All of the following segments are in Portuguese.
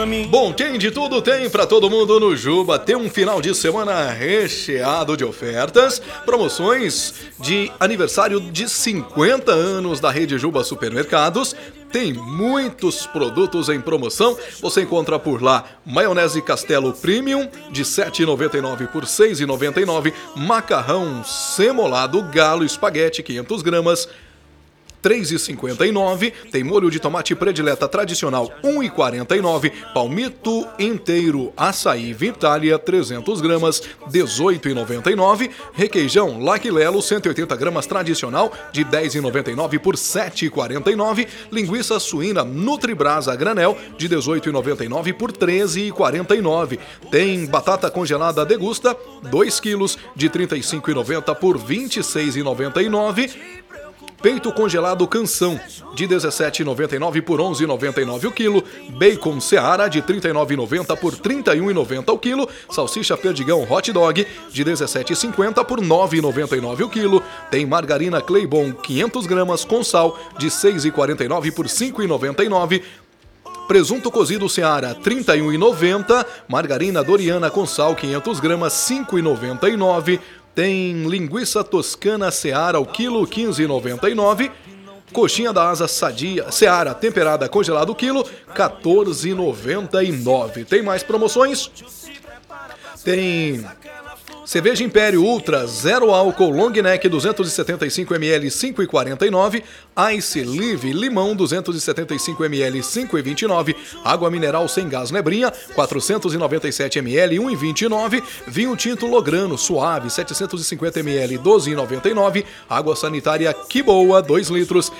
Bom, quem de tudo tem pra todo mundo no Juba. Tem um final de semana recheado de ofertas, promoções de aniversário de 50 anos da Rede Juba Supermercados. Tem muitos produtos em promoção. Você encontra por lá maionese Castelo Premium de R$ 7,99 por R$ 6,99. Macarrão semolado Galo Espaguete 500 gramas. R$ 3,59, tem molho de tomate predileta tradicional R$ 1,49, palmito inteiro açaí Vitalia 300 gramas R$ 18,99, requeijão Lucky Lelo 180 gramas tradicional de R$ 10,99 por R$ 7,49, linguiça suína Nutribrasa granel de R$ 18,99 por R$ 13,49, tem batata congelada Degusta 2 quilos de R$ 35,90 por R$ 26,99, peito congelado Canção, de R$ 17,99 por R$ 11,99 o quilo. Bacon Seara, de R$ 39,90 por R$ 31,90 o quilo. Salsicha Perdigão Hot Dog, de R$ 17,50 por R$ 9,99 o quilo. Tem margarina Claybon 500 gramas com sal, de R$ 6,49 por R$ 5,99. Presunto cozido Seara, R$ 31,90. Margarina Doriana com sal, 500 gramas, R$ 5,99. Tem linguiça toscana Seara, o quilo, R$ 15,99. Coxinha da asa sadia Seara, temperada congelado, o quilo, R$ 14,99. Tem mais promoções? Tem cerveja Império Ultra, zero álcool, long neck, 275 ml, 5,49. Ice Live Limão, 275 ml, 5,29. Água mineral sem gás Nebrinha, 497 ml, 1,29. Vinho tinto Lograno Suave, 750 ml, 12,99. Água sanitária Que Boa, 2 litros,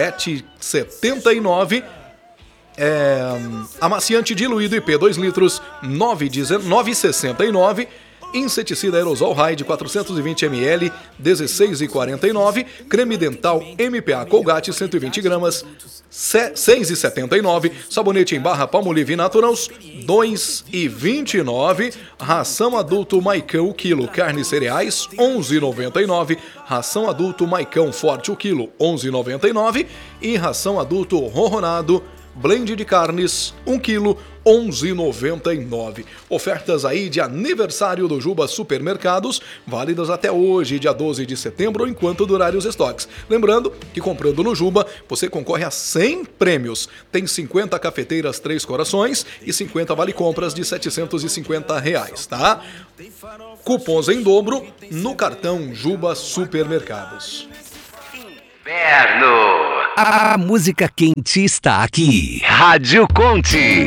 7,79. Amaciante diluído IP 2 litros, 9,69. Inseticida aerosol Raid 420 ml, 16,49. Creme dental MPA Colgate 120 gramas, 6,79. Sabonete em barra Palmolive Naturals, 2,29. Ração adulto Maicão o quilo, carne e cereais, 11,99. Ração adulto Maicão Forte o quilo, 11,99. E ração adulto Ronronado blend de carnes, 1 quilo, 11,99. Ofertas aí de aniversário do Juba Supermercados, válidas até hoje, dia 12 de setembro, enquanto durarem os estoques. Lembrando que comprando no Juba, você concorre a 100 prêmios. Tem 50 cafeteiras 3 corações e 50 vale-compras de R$ 750, tá? Cupons em dobro no cartão Juba Supermercados. Inverno. A música quente está aqui. Rádio Conte.